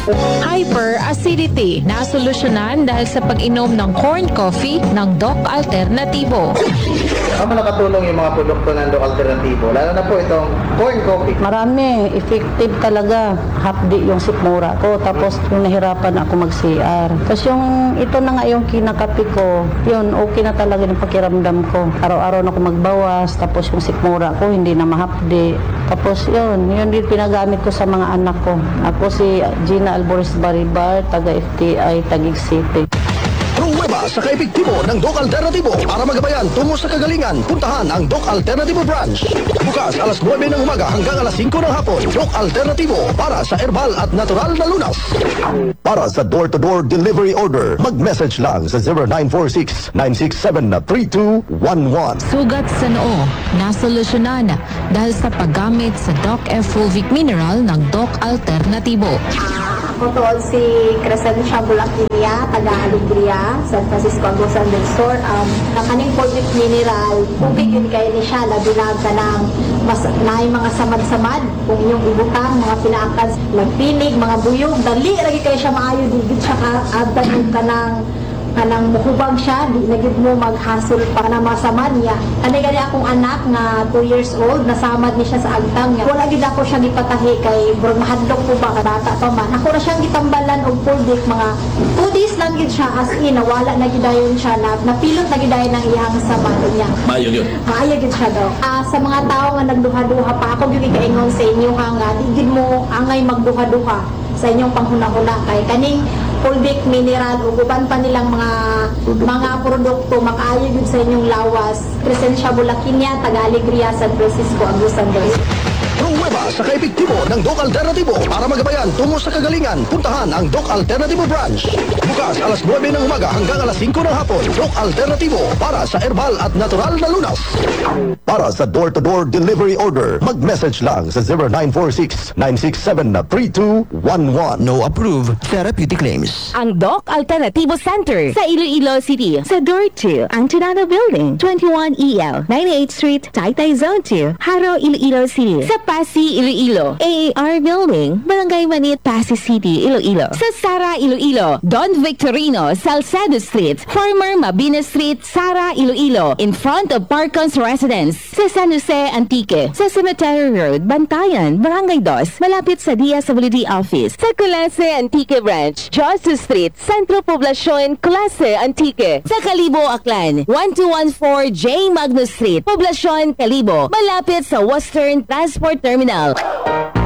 Hyperacidity na solusyonan dahil sa pag-inom ng corn coffee ng Doc Alternatibo. Ano nakatulong yung mga produkto ng Doc Alternatibo? Lalo na po itong corn coffee. Marami, effective talaga. Hapdi yung sikmura ko. Tapos yung nahirapan ako mag-CR. Tapos yung ito na nga yung kinakapi ko, yun, okay na talaga yung pakiramdam ko. Araw-araw na ako magbawas. Tapos yung sikmura ko, hindi na mahapdi. Tapos yun din pinagamit ko sa mga anak ko. Ako si Gina Alboris Baribar, taga-FTI, Taguig City. Pruweba sa kaepektibo ng Doc Alternatibo para magabayan tungo sa kagalingan. Puntahan ang Doc Alternatibo branch. Bukas alas 9 ng umaga hanggang alas 5 ng hapon. Doc Alternatibo para sa herbal at natural na lunas. Para sa door-to-door delivery order, mag-message lang sa 0946-967-3211. Sugat sa noo na solusyonan dahil sa paggamit sa Doc F. Fulvic Mineral ng Doc Alternatibo. Ako to si Crescencia Bulaquinia, taga-Alegria, San Francisco, Agusan del Sur. Kaning Fulvic Mineral, okay yun kayo ni siya, labinag ka ng na yung mga samad-samad, kung yung ibutang, mga pinaakas, nagpinig, mga buyog, dali, lagi kayo siya maayo, digit siya ka-abdan ka ng kanang muhubag siya, di na gid mo maghasol pa na masamad niya. Kani akong anak nga 2 years old, nasamad ni siya sa agtang niya. Wala gid ako siya gipatahi kay burog mahadlok po ba bata pa man. Ako na siyang gitambalan og Fulvic mga 2 days lang gid siya as in nawala na gidayon siya na napilot na gidayon ng iyang samad niya. Mayon yun. Maayo gid siya daw. Sa mga tao nga nagduha-duha pa ako gyud kaingon sa inyo nga di gid mo angay magduha-duha sa inyong panghuna-huna kay kaning Fulvic Mineral ug uban pa nilang mga produkto makaayo gyud sa inyong lawas. Crescencia Bulaquinia, taga-Alegria, San Francisco, Agusan del Sur. Pruweba sa kaepektibo ng Doc Alternatibo para magabayan tungo sa kagalingan. Puntahan ang Doc Alternatibo branch. Bukas alas 9 ng umaga hanggang alas 5 ng hapon. Doc Alternatibo para sa herbal at natural na lunas. Para sa door-to-door delivery order, mag-message lang sa 0946-967-3211. No approved therapeutic claims. Ang Doc Alternativo Center sa Iloilo City. Sa Door 2, Antonado Building, 21 EL, 98th Street, Taytay Zone 2, Haro, Iloilo City. Sa Pasig, Iloilo, AAR Building, Barangay Manit, Pasig City, Iloilo. Sa Sara, Iloilo, Don Victorino, Salcedo Street, Former Mabini Street, Sara, Iloilo, in front of Parkons Residence. Sa San Jose, Antique, sa Cemetery Road, Bantayan, Barangay 2, malapit sa DSWD Office. Sa Culase, Antique Branch, Justice Street, Centro Poblacion, Culase, Antique. Sa Calibo, Aklan, 1214 J. Magnus Street, Poblacion, Calibo, malapit sa Western Transport Terminal.